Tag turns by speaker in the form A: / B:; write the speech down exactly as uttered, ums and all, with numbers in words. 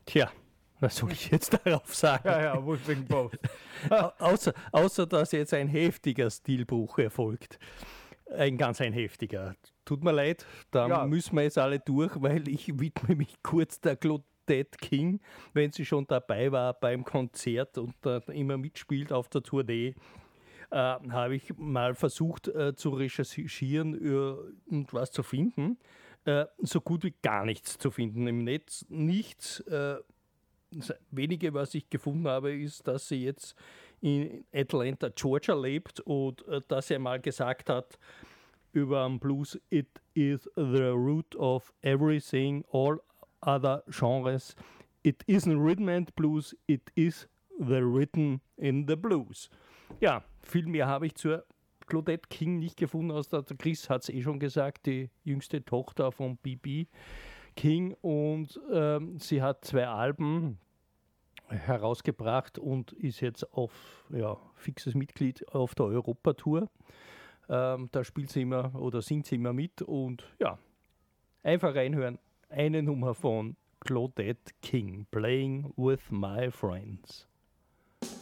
A: Tja, was soll ich jetzt darauf sagen?
B: Ja, ja, Wolfgang Both.
A: Au- außer, außer, dass jetzt ein heftiger Stilbruch erfolgt. Ein ganz ein heftiger. Tut mir leid, da
B: Ja.
A: müssen wir jetzt alle durch, weil ich widme mich kurz der Claudette King, wenn sie schon dabei war beim Konzert und da immer mitspielt auf der Tournee. Äh, habe ich mal versucht äh, zu recherchieren äh, und was zu finden. Äh, so gut wie gar nichts zu finden im Netz. Nichts. Äh, das Wenige, was ich gefunden habe, ist, dass sie jetzt in Atlanta, Georgia lebt und äh, dass er mal gesagt hat über den Blues, it is the root of everything, all other genres. It isn't rhythm and blues, it is the rhythm in the blues. Ja, viel mehr habe ich zur Claudette King nicht gefunden. Aus der, der Chris hat es eh schon gesagt, die jüngste Tochter von B B King, und ähm, sie hat zwei Alben herausgebracht und ist jetzt auf ja, fixes Mitglied auf der Europatour. Ähm, da spielt sie immer oder singt sie immer mit und ja, einfach reinhören. Eine Nummer von Claudette King, Playing with My Friends.